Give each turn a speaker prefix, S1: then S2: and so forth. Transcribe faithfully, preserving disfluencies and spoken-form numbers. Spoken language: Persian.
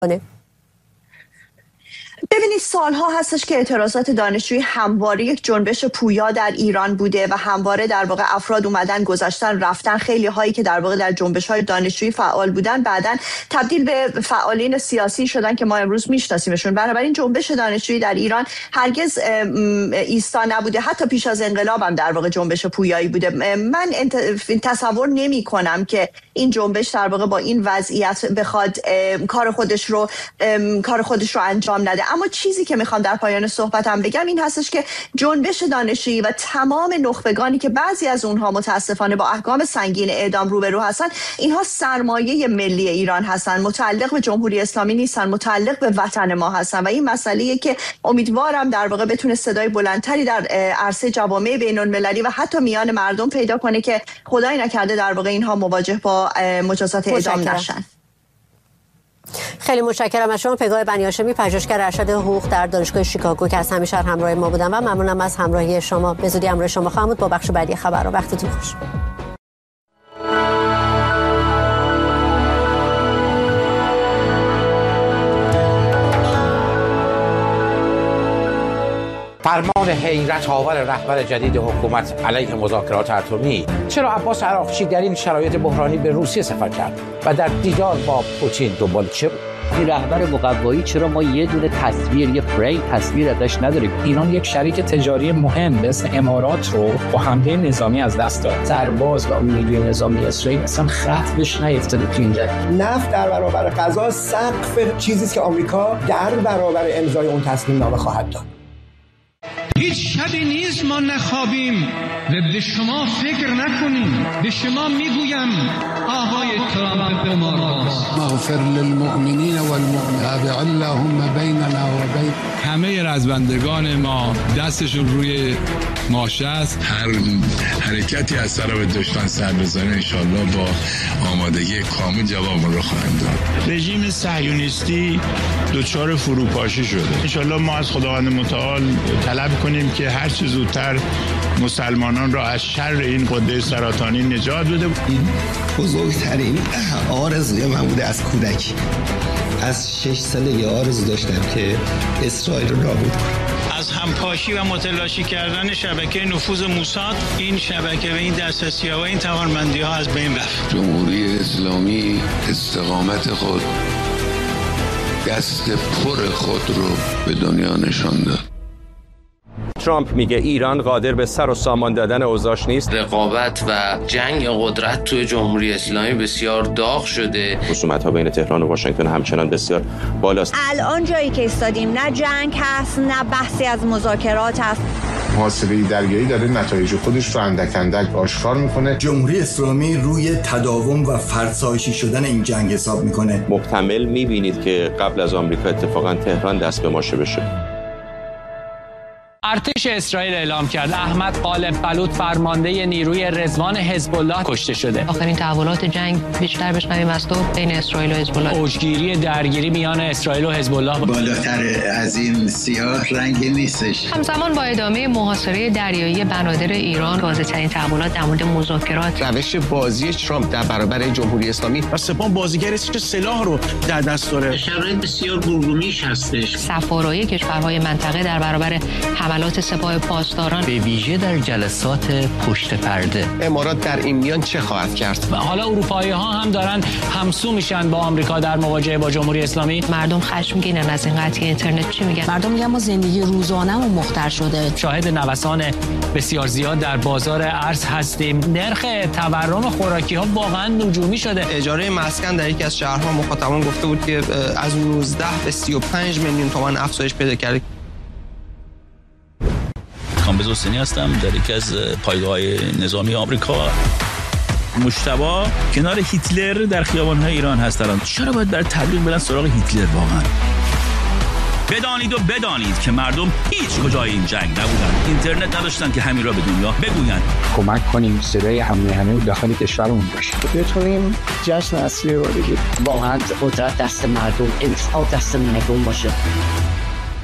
S1: ببینید سالها هستش که اعتراضات دانشجویی همواره یک جنبش پویا در ایران بوده و همواره در واقع افراد اومدن گذاشتن رفتن، خیلی هایی که در واقع در جنبش های دانشجویی فعال بودن بعدن تبدیل به فعالین سیاسی شدن که ما امروز میشناسیمشون. بنابراین جنبش دانشجویی در ایران هرگز ایستا نبوده، حتی پیش از انقلاب هم در واقع جنبش پویایی بوده. من تصور نمی کنم که این جنبش در واقع با این وضعیت بخواد کار خودش رو کار خودش رو انجام نده. اما چیزی که میخوام در پایان صحبتم بگم این هستش که جنبش دانشجویی و تمام نخبگانی که بعضی از اونها متاسفانه با احکام سنگین اعدام روبرو هستن، اینها سرمایه ملی ایران هستن، متعلق به جمهوری اسلامی نیستن، متعلق به وطن ما هستن و این مسئله‌ایه که امیدوارم در واقع بتونه صدای بلندتری در عرصه جوامع بین‌المللی و حتی میان مردم پیدا کنه که خدای نکرده در واقع اینها مواجه با مجازات اعدام نشن.
S2: خیلی متشکرم از شما پگاه بنی هاشمی، پژوهشگر ارشد حقوق در دانشگاه شیکاگو که از همیشه همراه ما بودن و ممنونم از همراهی شما. به زودی همراه شما خواهم بود با بخش بعدی خبرها. وقتتون خوش.
S3: فرمان حیرت آور رهبر جدید حکومت علیه مذاکرات اتمی. چرا عباس عراقچی در این شرایط بحرانی به روسیه سفر کرد و در دیدار با پوتین دنبال چه بود؟
S4: این رهبر مقوایی چرا ما یه دونه تصویر، یه فریم تصویر ازش نداریم؟
S5: ایران یک شریک تجاری مهم به اسم امارات رو با حمله نظامی از دست داد. سرباز و نیروی نظامی اسرائیل اصلا خط بهش نیفتاده تو این جنگ.
S6: نفت در برابر غذا سقف چیزی است که آمریکا در برابر امضای اون تصمیم نامه خواهد داد.
S7: هیچ شبی نیست ما نخوابیم و به شما فکر نکنیم. به شما میگویم آقای ترامپ به ما راست.
S8: مغفر للمؤمنین والمؤمنات اللهم بیننا و بین
S9: همه رزمندگان ما دستشون روی ماشه است.
S10: هر حرکتی از طرف دشمن سر بزنه انشالله با آمادگی کامل جواب رو خواهند داد.
S11: رژیم صهیونیستی دچار فروپاشی شده. انشالله ما از خداوند متعال طلب کنیم که هر چه زودتر مسلمانان را از شر این غده سرطانی نجات بده.
S12: این بزرگترین آرزوی من بوده از کودکی. از شش سالگی آرزو داشتم که اسرائیل رو نابود کنم.
S11: از همپاشی و متلاشی کردن شبکه نفوذ موساد این شبکه و این دسترسی‌ها و این توانمندی‌ها از بین رفت.
S10: جمهوری اسلامی استقامت خود، دست پر خود رو به دنیا نشان داد.
S13: ترامپ میگه ایران قادر به سر و سامان دادن اوضاعش نیست.
S14: رقابت و جنگ قدرت توی جمهوری اسلامی بسیار داغ شده.
S13: خصومت‌ها بین تهران و واشنگتن همچنان بسیار بالاست.
S1: الان جایی که ایستادیم نه جنگ هست نه بحثی از مذاکرات هست.
S15: محاصره دریایی داره نتایج خودش رو اندک اندک آشکار میکنه.
S16: جمهوری اسلامی روی تداوم و فرسایشی شدن این جنگ حساب میکنه.
S13: محتمل میبینید که قبل از آمریکا اتفاقا تهران دست به ماشه بشه.
S17: ارتش اسرائیل اعلام کرد احمد قالب بلوط فرمانده نیروی رضوان حزب الله کشته شده.
S18: آخرین تحولات جنگ بیشتر بشنویم از تو بین اسرائیل و حزب الله.
S17: اوجگیری درگیری میان اسرائیل و حزب الله
S19: بالاتر از این سیاه رنگی نیستش.
S18: همزمان با ادامه محاصره دریایی بنادر ایران، واضح‌ترین تحولات در مورد مذاکرات،
S20: روش بازی ترامپ در برابر جمهوری اسلامی
S21: و سپاه بازیگری است که سلاح رو در دست داره.
S22: شرایط بسیار گرگومیش هستش.
S18: سفارای کشورهای منطقه در برابر حملات سپاه پاسداران،
S4: به ویژه در جلسات پشت پرده.
S20: امارات در این میان چه خواهد کرد؟
S17: و حالا اروپایی ها هم دارن همسو میشن با آمریکا در مواجهه با جمهوری اسلامی.
S18: مردم خشمگینن از این قضیه. اینترنت چی میگن؟
S23: مردم میگن ما زندگی روزانه‌مون مختل شده.
S17: شاهد نوسان بسیار زیاد در بازار ارز هستیم. نرخ تورم خوراکی ها واقعا نجومی شده.
S20: اجاره مسکن در یکی از شهرها مخاطبان گفته بود که از نوزده به سی و پنج میلیون تومان افزایش پیدا کرده.
S24: کامبیز حسینی هستم در یکی از پایگاه‌های نظامی آمریکا. مجتبی کنار هیتلر در خیابان‌های ایران هستند. چرا باید برای تبلیغ برن سراغ هیتلر واقعا؟ بدانید و بدانید که مردم هیچ کجای این جنگ نبودن. اینترنت نداشتن که همین را به دنیا بگویند.
S5: کمک کنیم صدای همه همه داخل کشورمون باشه.
S25: بتونیم جشن اصلی رو بگیریم.
S4: واقعا قدرت دست مردم، انصاف دست مردم باشه.